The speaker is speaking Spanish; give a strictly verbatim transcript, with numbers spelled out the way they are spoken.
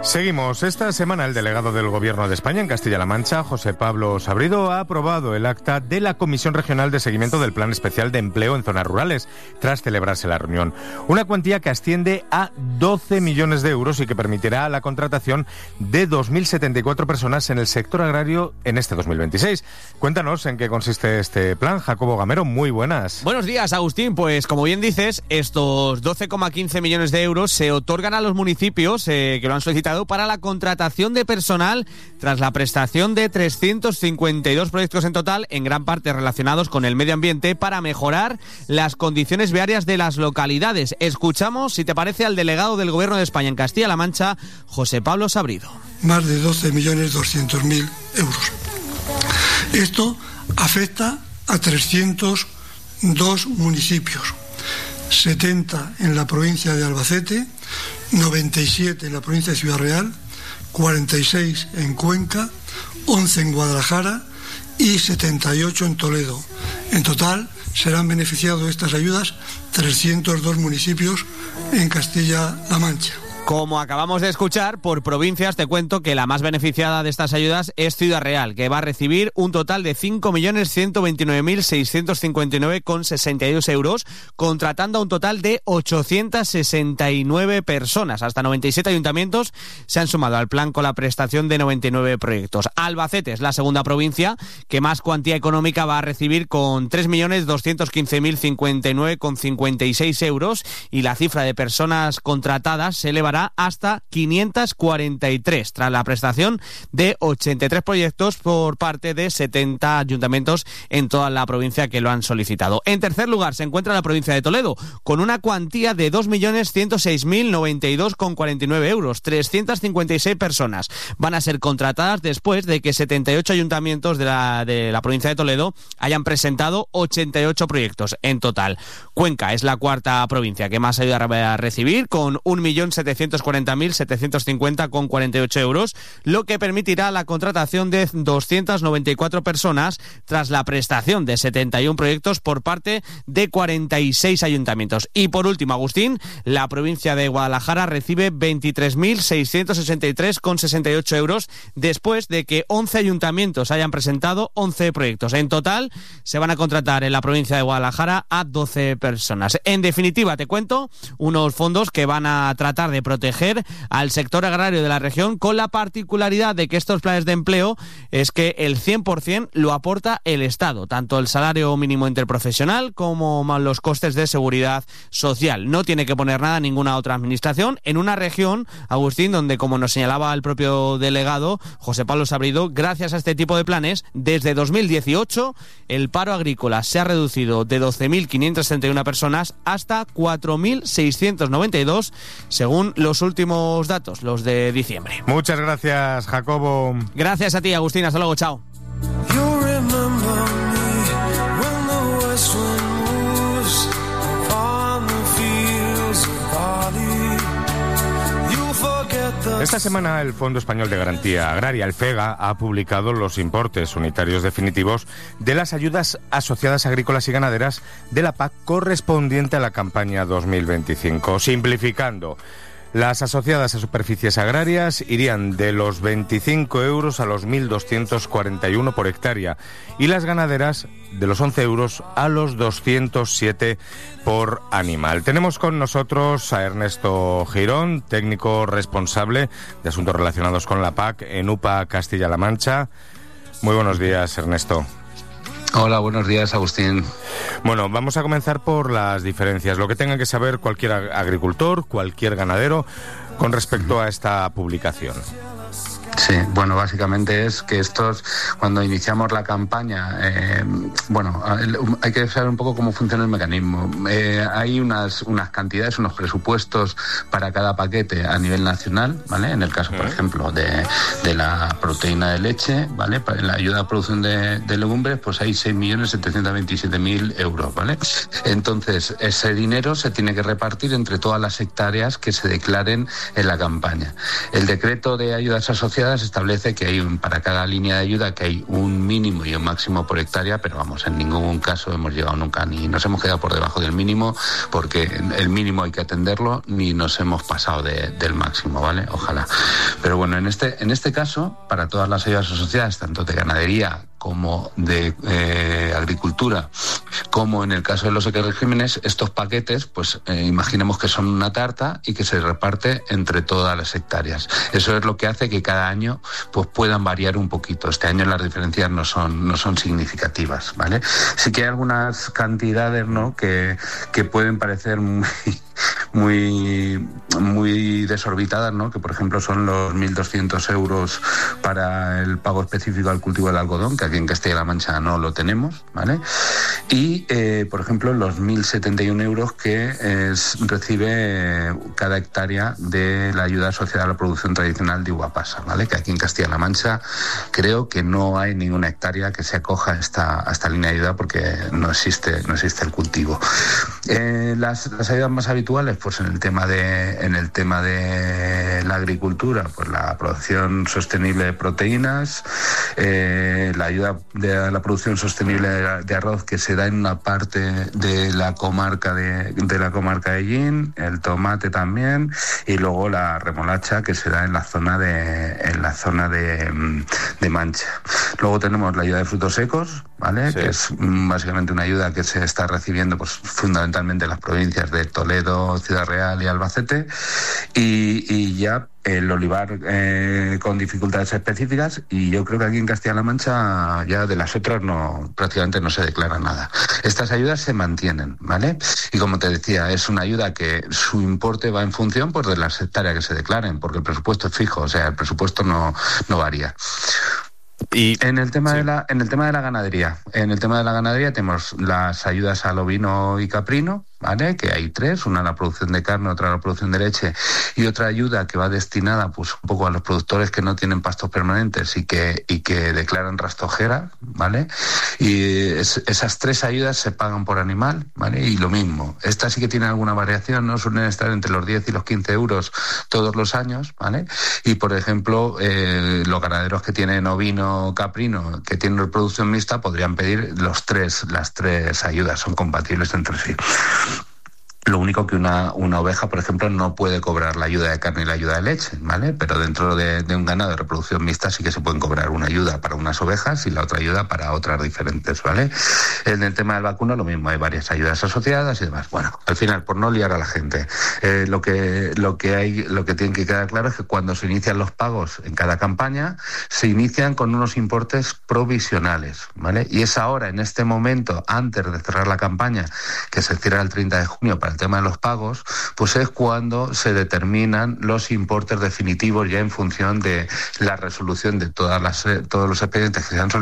Seguimos. Esta semana el delegado del Gobierno de España en Castilla-La Mancha, José Pablo Sabrido, ha aprobado el acta de la Comisión Regional de Seguimiento del Plan Especial de Empleo en Zonas Rurales, tras celebrarse la reunión. Una cuantía que asciende a doce millones de euros y que permitirá la contratación de dos mil setenta y cuatro personas en el sector agrario en este dos mil veintiséis. Cuéntanos en qué consiste este plan. Jacobo Gamero, muy buenas. Buenos días, Agustín. Pues como bien dices, estos doce coma quince millones de euros se otorgan a los municipios eh, que lo han solicitado para la contratación de personal tras la prestación de trescientos cincuenta y dos proyectos en total, en gran parte relacionados con el medio ambiente, para mejorar las condiciones viarias de las localidades. Escuchamos, si te parece, al delegado del Gobierno de España en Castilla-La Mancha, José Pablo Sabrido. Más de doce millones doscientos mil euros. Esto afecta a trescientos dos municipios, setenta en la provincia de Albacete, noventa y siete en la provincia de Ciudad Real, cuarenta y seis en Cuenca, once en Guadalajara y setenta y ocho en Toledo. En total serán beneficiados de estas ayudas trescientos dos municipios en Castilla-La Mancha. Como acabamos de escuchar, por provincias te cuento que la más beneficiada de estas ayudas es Ciudad Real, que va a recibir un total de cinco millones ciento veintinueve mil seiscientos cincuenta y nueve con sesenta y dos euros, contratando a un total de ochocientas sesenta y nueve personas. Hasta noventa y siete ayuntamientos se han sumado al plan con la prestación de noventa y nueve proyectos. Albacete es la segunda provincia que más cuantía económica va a recibir, con tres millones doscientos quince mil cincuenta y nueve con cincuenta y seis euros, y la cifra de personas contratadas se elevará hasta quinientos cuarenta y tres, tras la prestación de ochenta y tres proyectos por parte de setenta ayuntamientos en toda la provincia que lo han solicitado. En tercer lugar se encuentra la provincia de Toledo, con una cuantía de dos millones ciento seis mil noventa y dos con cuarenta y nueve euros. trescientas cincuenta y seis personas van a ser contratadas después de que setenta y ocho ayuntamientos de la, de la provincia de Toledo hayan presentado ochenta y ocho proyectos en total. Cuenca es la cuarta provincia que más ayuda a recibir, con un millón setecientos cuarenta mil setecientos cincuenta con cuarenta y ocho euros, lo que permitirá la contratación de doscientas noventa y cuatro personas tras la prestación de setenta y uno proyectos por parte de cuarenta y seis ayuntamientos. Y por último, Agustín, la provincia de Guadalajara recibe veintitrés mil seiscientos sesenta y tres con sesenta y ocho euros después de que once ayuntamientos hayan presentado once proyectos. En total se van a contratar en la provincia de Guadalajara a doce personas. En definitiva, te cuento unos fondos que van a tratar de proteger al sector agrario de la región, con la particularidad de que estos planes de empleo es que el cien por ciento lo aporta el Estado, tanto el salario mínimo interprofesional como los costes de seguridad social. No tiene que poner nada ninguna otra administración, en una región, Agustín, donde, como nos señalaba el propio delegado José Pablo Sabrido, gracias a este tipo de planes, desde dos mil dieciocho el paro agrícola se ha reducido de doce mil quinientas treinta y una personas hasta cuatro mil seiscientos noventa y dos, según los últimos datos, los de diciembre. Muchas gracias, Jacobo. Gracias a ti, Agustín. Hasta luego, chao. Esta semana el Fondo Español de Garantía Agraria, el FEGA, ha publicado los importes unitarios definitivos de las ayudas asociadas agrícolas y ganaderas de la P A C correspondiente a la campaña dos mil veinticinco. Simplificando, las asociadas a superficies agrarias irían de los veinticinco euros a los mil doscientos cuarenta y uno por hectárea, y las ganaderas de los once euros a los doscientos siete por animal. Tenemos con nosotros a Ernesto Girón, técnico responsable de asuntos relacionados con la P A C en U P A Castilla-La Mancha. Muy buenos días, Ernesto. Hola, buenos días, Agustín. Bueno, vamos a comenzar por las diferencias, lo que tenga que saber cualquier agricultor, cualquier ganadero, con respecto a esta publicación. Sí, bueno, básicamente es que estos, cuando iniciamos la campaña, eh, bueno, hay que saber un poco cómo funciona el mecanismo. Eh, hay unas unas cantidades, unos presupuestos para cada paquete a nivel nacional, ¿vale? En el caso, por ejemplo, de, de la proteína de leche, ¿vale? Para la ayuda a producción de, de legumbres, pues hay seis millones setecientos veintisiete mil euros, ¿vale? Entonces, ese dinero se tiene que repartir entre todas las hectáreas que se declaren en la campaña. El decreto de ayudas asociadas asociadas se establece que hay un, para cada línea de ayuda que hay un mínimo y un máximo por hectárea, pero vamos, en ningún caso hemos llegado nunca, ni nos hemos quedado por debajo del mínimo, porque el mínimo hay que atenderlo, ni nos hemos pasado de, del máximo, ¿vale? Ojalá. Pero bueno, en este, en este caso, para todas las ayudas asociadas, tanto de ganadería como de eh, agricultura, como en el caso de los ecoregímenes, estos paquetes, pues eh, imaginemos que son una tarta y que se reparte entre todas las hectáreas. Eso es lo que hace que cada año pues puedan variar un poquito. Este año las diferencias no son no son significativas, ¿vale? Sí que hay algunas cantidades, ¿no?, que, que pueden parecer muy muy muy desorbitadas, ¿no?, que por ejemplo son los mil doscientos euros para el pago específico al cultivo del algodón, que aquí en Castilla-La Mancha no lo tenemos, ¿vale? Y eh, por ejemplo los mil setenta y uno euros que es, recibe cada hectárea de la ayuda asociada a la producción tradicional de uva pasa, ¿vale? Que aquí en Castilla-La Mancha creo que no hay ninguna hectárea que se acoja a esta, a esta línea de ayuda, porque no existe no existe el cultivo. Eh, las, las ayudas más habituales, pues en el tema de en el tema de la agricultura, pues la producción sostenible de proteínas, eh, la ayuda de la producción sostenible de arroz, que se da en una parte de la comarca de, de la comarca de Llín, el tomate también, y luego la remolacha, que se da en la zona de en la zona de, de Mancha. Luego tenemos la ayuda de frutos secos, ¿vale? Sí. Que es básicamente una ayuda que se está recibiendo pues fundamentalmente en las provincias de Toledo, Ciudad Real y Albacete, y, y ya el olivar eh, con dificultades específicas, y yo creo que aquí en Castilla-La Mancha ya de las otras no prácticamente no se declara nada. Estas ayudas se mantienen, ¿vale? Y como te decía, es una ayuda que su importe va en función pues de las hectáreas que se declaren, porque el presupuesto es fijo, o sea, el presupuesto no, no varía. Y en el tema sí. de la en el tema de la ganadería, en el tema de la ganadería tenemos las ayudas al ovino y caprino, ¿vale? Que hay tres, una a la producción de carne, otra a la producción de leche, y otra ayuda que va destinada pues un poco a los productores que no tienen pastos permanentes y que y que declaran rastojera, ¿vale? Y es, esas tres ayudas se pagan por animal, ¿vale? Y lo mismo, estas sí que tienen alguna variación, ¿no? Suelen estar entre los diez y los quince euros todos los años, ¿vale? Y por ejemplo, eh, los ganaderos que tienen ovino caprino, que tienen reproducción mixta, podrían pedir los tres, las tres ayudas, son compatibles entre sí. Lo único que una, una oveja, por ejemplo, no puede cobrar la ayuda de carne y la ayuda de leche, ¿vale? Pero dentro de, de un ganado de reproducción mixta sí que se pueden cobrar una ayuda para unas ovejas y la otra ayuda para otras diferentes, ¿vale? En el tema del vacuno lo mismo, hay varias ayudas asociadas y demás. Bueno, al final, por no liar a la gente, eh, lo que lo que hay, lo que tiene que quedar claro es que cuando se inician los pagos en cada campaña, se inician con unos importes provisionales, ¿vale? Y es ahora, en este momento, antes de cerrar la campaña, que se cierra el treinta de junio para el tema de los pagos, pues es cuando se determinan los importes definitivos ya en función de la resolución de todas las, todos los expedientes que se han solicitado